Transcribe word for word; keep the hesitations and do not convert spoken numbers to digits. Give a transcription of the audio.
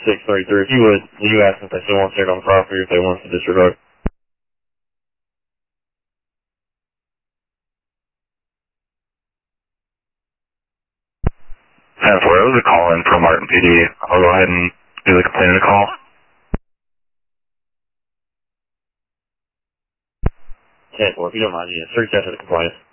six thirty-three. If you would, will you ask if they still want to stay on the property or if they want us to disregard? ten four, it was a call in from Martin P D. I'll go ahead and do the complaint in the call. ten four, if you don't mind, yeah, search after the complaint.